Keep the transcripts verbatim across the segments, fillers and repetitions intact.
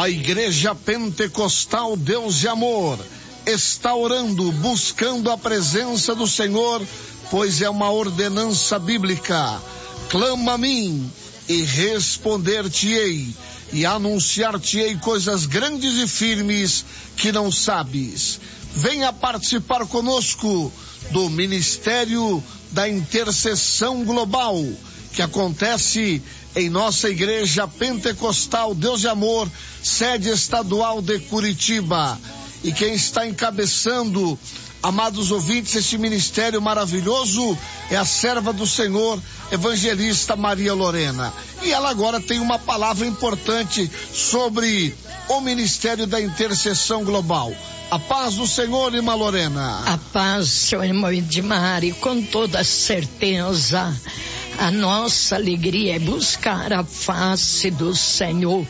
A Igreja Pentecostal Deus de Amor está orando, buscando a presença do Senhor, pois é uma ordenança bíblica. Clama a mim e responder-te-ei, e anunciar-te-ei coisas grandes e firmes que não sabes. Venha participar conosco do Ministério da Intercessão Global, que acontece em nossa Igreja Pentecostal Deus de Amor, sede estadual de Curitiba. E quem está encabeçando, amados ouvintes, este ministério maravilhoso é a serva do Senhor, evangelista Maria Lorena. E ela agora tem uma palavra importante sobre o Ministério da Intercessão Global. A paz do Senhor, irmã Lorena. A paz, seu irmão Edmar, e com toda certeza, a nossa alegria é buscar a face do Senhor.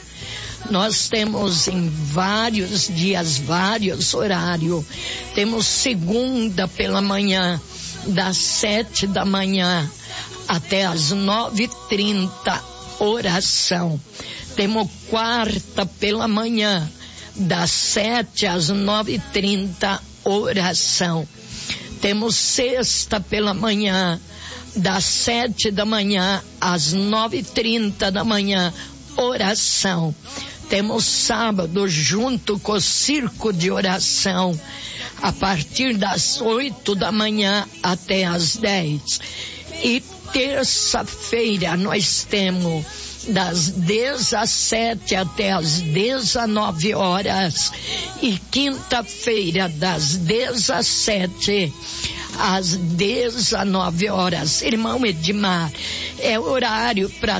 Nós temos em vários dias, vários horários. Temos segunda pela manhã, das sete da manhã até as nove e trinta, oração. Temos quarta pela manhã, das sete às nove e trinta, oração. Temos sexta pela manhã, das sete da manhã às nove e trinta da manhã, oração. Temos sábado junto com o circo de oração, a partir das oito da manhã até as dez. E terça-feira nós temos das dezessete até as dezenove horas, e quinta-feira das dezessete às dezenove horas. Irmão Edmar, é horário para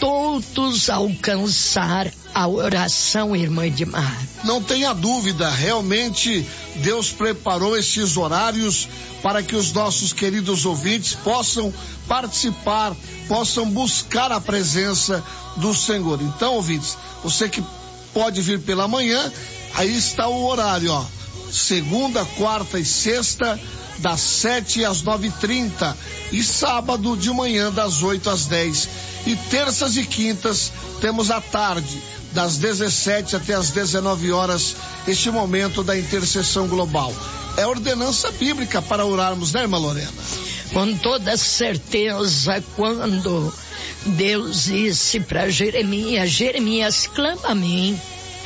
todos alcançar a oração, irmã Edmar. Não tenha dúvida, realmente Deus preparou esses horários para que os nossos queridos ouvintes possam participar, possam buscar a presença do Senhor. Então, ouvintes, você que pode vir pela manhã, aí está o horário, ó. Segunda, quarta e sexta, das sete às nove e trinta, e sábado de manhã das oito às dez. E terças e quintas temos à tarde, das dezessete até as dezenove horas, este momento da intercessão global. É ordenança bíblica para orarmos, né, irmã Lorena? Com toda certeza, quando Deus disse para Jeremias, Jeremias, clama a mim.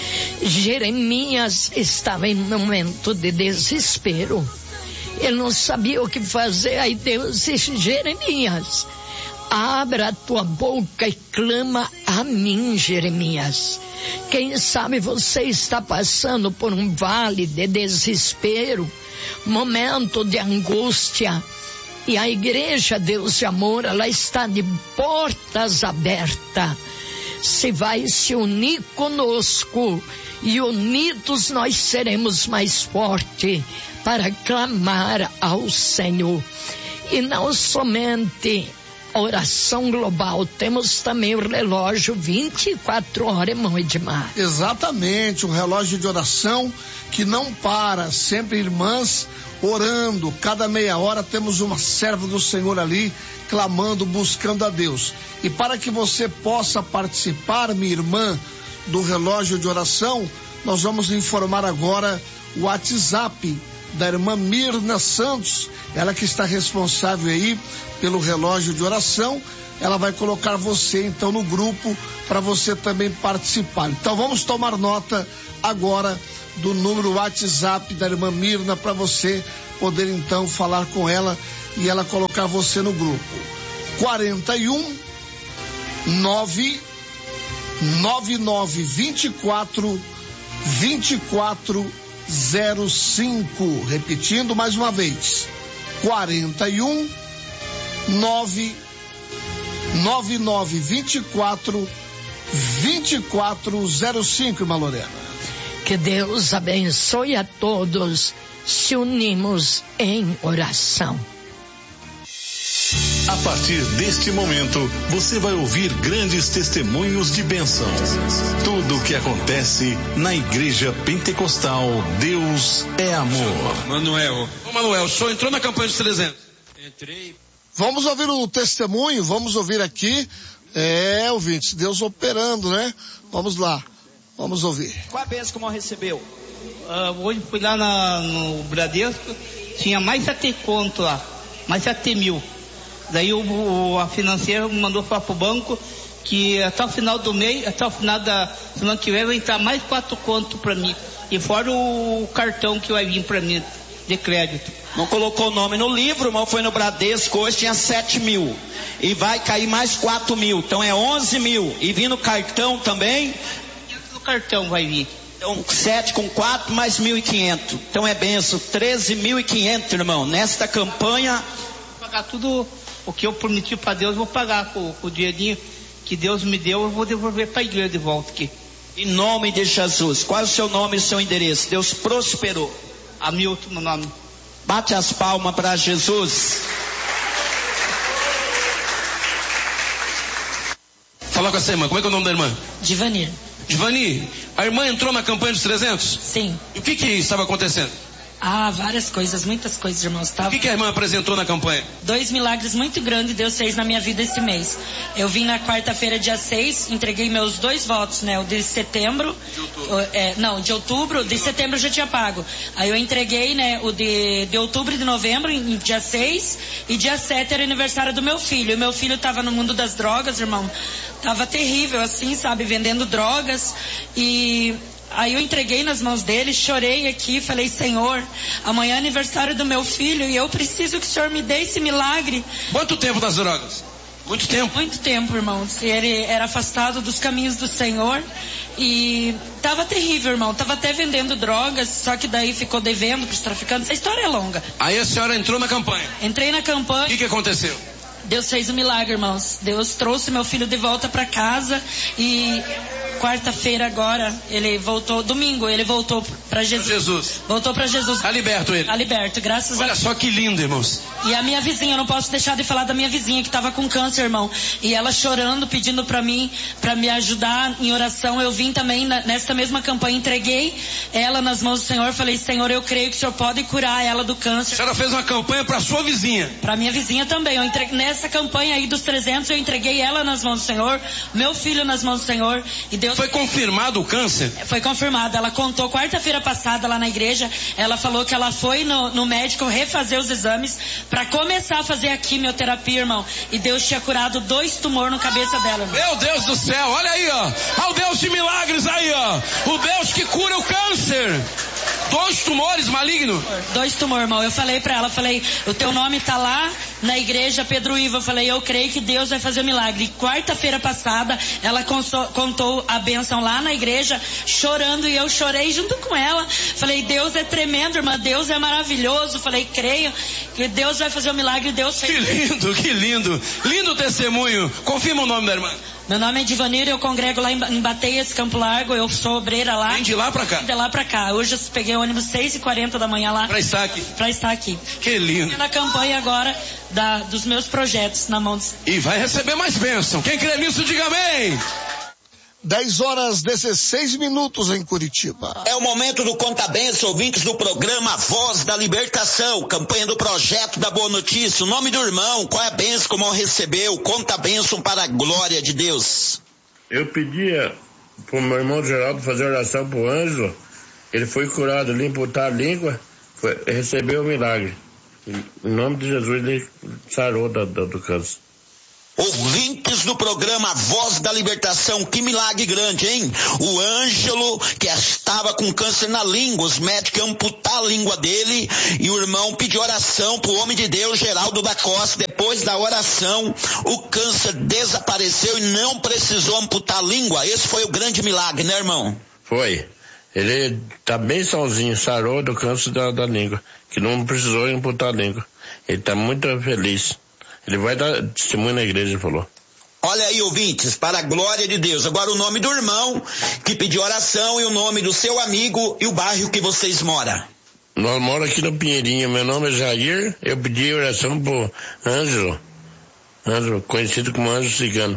Jeremias estava em um momento de desespero. Ele não sabia o que fazer. Aí Deus disse, Jeremias, abra a tua boca e clama a mim, Jeremias. Quem sabe você está passando por um vale de desespero, momento de angústia. E a Igreja Deus de Amor, ela está de portas abertas. Se vai se unir conosco, e unidos nós seremos mais fortes para clamar ao Senhor. E não somente oração global, temos também o relógio vinte e quatro horas, irmão Edmar. Exatamente, um relógio de oração que não para, sempre irmãs orando, cada meia hora temos uma serva do Senhor ali, clamando, buscando a Deus. E para que você possa participar, minha irmã, do relógio de oração, nós vamos informar agora o WhatsApp da irmã Mirna Santos, ela que está responsável aí pelo relógio de oração. Ela vai colocar você então no grupo para você também participar. Então vamos tomar nota agora do número WhatsApp da irmã Mirna para você poder então falar com ela e ela colocar você no grupo. quarenta e um, nove, nove nove vinte e quatro, vinte e quatro zero cinco. Repetindo mais uma vez. quarenta e um, nove, nove nove vinte e quatro, vinte e quatro zero cinco, irmã Lorena. Que Deus abençoe a todos, se unimos em oração. A partir deste momento, você vai ouvir grandes testemunhos de bênção. Tudo o que acontece na Igreja Pentecostal Deus é Amor. Manuel, ô Manuel, o senhor entrou na campanha dos trezentos? Entrei. Vamos ouvir o testemunho, vamos ouvir aqui, é, ouvintes, Deus operando, né? Vamos lá. Vamos ouvir. Qual a benção que o irmão recebeu? Uh, hoje fui lá na, no Bradesco, tinha mais sete conto lá, mais sete mil. Daí o, o, a financeira me mandou falar pro banco que até o final do mês, até o final da semana que vem vai entrar mais quatro contos para mim. E fora o, o cartão que vai vir para mim de crédito. Não colocou o nome no livro, mas foi no Bradesco, hoje tinha sete mil. E vai cair mais quatro mil, então é onze mil. E vindo o cartão também. O cartão vai vir. Então, sete com quatro mais mil e quinhentos. Então é benção, treze mil e quinhentos, irmão. Nesta campanha. Vou pagar tudo o que eu prometi para Deus, vou pagar com, com o dinheirinho que Deus me deu, eu vou devolver para a igreja de volta aqui. Em nome de Jesus. Qual é o seu nome e o seu endereço? Deus prosperou. Hamilton, meu nome. Bate as palmas para Jesus. Fala com essa irmã, como é que é o nome da irmã? Divani. Divani, a irmã entrou na campanha dos trezentos? Sim. E o que que estava acontecendo? Ah, várias coisas, muitas coisas, irmãos. Tava... O que que a irmã apresentou na campanha? Dois milagres muito grandes Deus fez na minha vida esse mês. Eu vim na quarta-feira, dia seis, entreguei meus dois votos, né? O de setembro. De outubro. É, não, de outubro, de setembro eu já tinha pago. Aí eu entreguei, né, o de, de outubro e de novembro, em, em dia seis, e dia sete era aniversário do meu filho. E meu filho tava no mundo das drogas, irmão. Tava terrível, assim, sabe, vendendo drogas. E... Aí eu entreguei nas mãos dele, chorei aqui, falei, Senhor, amanhã é aniversário do meu filho e eu preciso que o Senhor me dê esse milagre. Quanto tempo das drogas? Muito tempo? Muito tempo, irmãos. Ele era afastado dos caminhos do Senhor e tava terrível, irmão. Tava até vendendo drogas, só que daí ficou devendo pros traficantes. A história é longa. Aí a senhora entrou na campanha. Entrei na campanha. O que que aconteceu? Deus fez um milagre, irmãos. Deus trouxe meu filho de volta para casa e... Quarta-feira agora, ele voltou, domingo, ele voltou para Jesus. Jesus. Voltou para Jesus. Tá liberto ele. Tá liberto, graças Olha a Deus. só que lindo, irmãos. E a minha vizinha, eu não posso deixar de falar da minha vizinha que estava com câncer, irmão. E ela chorando, pedindo para mim, para me ajudar em oração. Eu vim também na, nesta mesma campanha, entreguei ela nas mãos do Senhor. Falei, Senhor, eu creio que o Senhor pode curar ela do câncer. A senhora fez uma campanha para sua vizinha. Para minha vizinha também. Eu entreguei, nessa campanha aí dos trezentos, eu entreguei ela nas mãos do Senhor, meu filho nas mãos do Senhor. E Deus... Foi confirmado o câncer? Foi confirmado. Ela contou quarta-feira passada lá na igreja. Ela falou que ela foi no, no médico refazer os exames para começar a fazer a quimioterapia, irmão. E Deus tinha curado dois tumores na cabeça dela, irmão. Meu Deus do céu, olha aí, ó. Olha o Deus de milagres aí, ó. O Deus que cura o câncer. Dois tumores malignos? Dois tumores, irmão. Eu falei pra ela, falei, o teu nome tá lá na igreja Pedro Ivo. Eu falei, eu creio que Deus vai fazer um milagre. E quarta-feira passada, ela contou a bênção lá na igreja, chorando, e eu chorei junto com ela. Falei, Deus é tremendo, irmã, Deus é maravilhoso. Falei, creio que Deus vai fazer um milagre. Deus fez. Que lindo, que lindo. Lindo testemunho. Confirma o nome da irmã. Meu nome é Divanir, eu congrego lá em Bateias, Campo Largo, eu sou obreira lá. Vem de lá pra cá? De lá pra cá. Hoje eu peguei o ônibus seis e quarenta da manhã lá. Pra estar aqui? Pra estar aqui. Que lindo. Na campanha agora da, dos meus projetos na mão de... E vai receber mais bênção. Quem crê nisso, diga amém. dez horas dezesseis minutos em Curitiba. É o momento do Conta Benção, ouvintes do programa Voz da Libertação, campanha do Projeto da Boa Notícia. O nome do irmão, qual é a bênção, como recebeu, Conta Benção para a glória de Deus. Eu pedia pro meu irmão Geraldo fazer oração pro Ângelo, ele foi curado ali, imputar a língua, foi, recebeu o milagre. Em nome de Jesus ele sarou do, do, do câncer. Ouvintes do programa Voz da Libertação, que milagre grande, hein? O Ângelo, que estava com câncer na língua, os médicos iam amputar a língua dele, e o irmão pediu oração pro homem de Deus, Geraldo da Costa. Depois da oração, o câncer desapareceu e não precisou amputar a língua. Esse foi o grande milagre, né, irmão? Foi. Ele tá bem sozinho, sarou do câncer da, da língua, que não precisou amputar a língua. Ele tá muito feliz. Ele vai dar testemunho na igreja, ele falou. Olha aí, ouvintes, para a glória de Deus. Agora o nome do irmão que pediu oração e o nome do seu amigo e o bairro que vocês moram. Nós moramos aqui no Pinheirinho. Meu nome é Jair. Eu pedi oração pro Ângelo. Ângelo, conhecido como Ângelo Cigano.